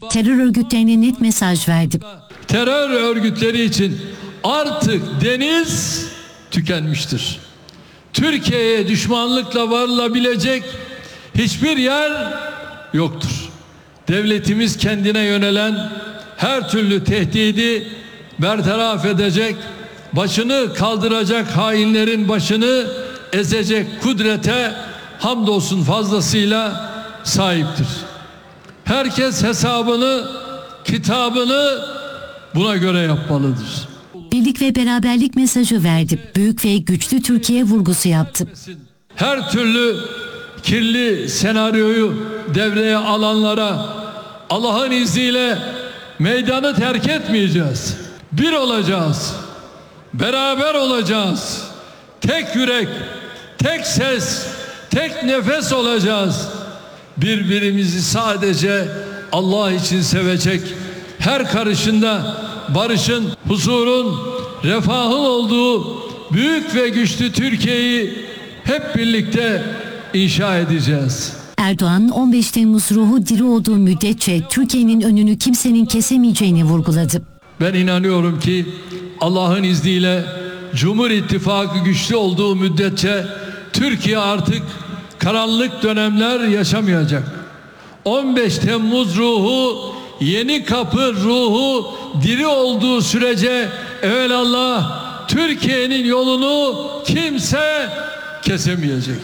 terör örgütlerine net mesaj verdi. Terör örgütleri için artık deniz tükenmiştir. Türkiye'ye düşmanlıkla varılabilecek hiçbir yer yoktur. Devletimiz kendine yönelen her türlü tehdidi bertaraf edecek, başını kaldıracak hainlerin başını ezecek kudrete hamdolsun fazlasıyla sahiptir. Herkes hesabını, kitabını buna göre yapmalıdır. Birlik ve beraberlik mesajı verdi. Büyük ve güçlü Türkiye vurgusu yaptı. Her türlü kirli senaryoyu devreye alanlara Allah'ın izniyle meydanı terk etmeyeceğiz. Bir olacağız. Beraber olacağız. Tek yürek, tek ses, tek nefes olacağız. Birbirimizi sadece Allah için sevecek, her karışında barışın, huzurun, refahın olduğu büyük ve güçlü Türkiye'yi hep birlikte inşa edeceğiz. Erdoğan 15 Temmuz ruhu diri olduğu müddetçe Türkiye'nin önünü kimsenin kesemeyeceğini vurguladı. Ben inanıyorum ki Allah'ın izniyle Cumhur İttifakı güçlü olduğu müddetçe Türkiye artık karanlık dönemler yaşamayacak. 15 Temmuz ruhu, Yeni Kapı ruhu diri olduğu sürece evelallah Türkiye'nin yolunu kimse kesemeyecek.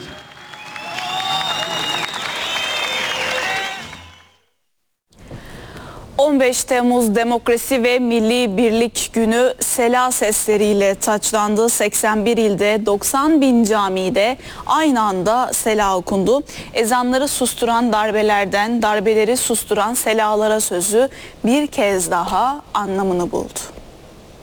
...15 Temmuz Demokrasi ve Milli Birlik Günü sela sesleriyle taçlandı. 81 ilde 90 bin camide aynı anda sela okundu. Ezanları susturan darbelerden darbeleri susturan selalara sözü bir kez daha anlamını buldu.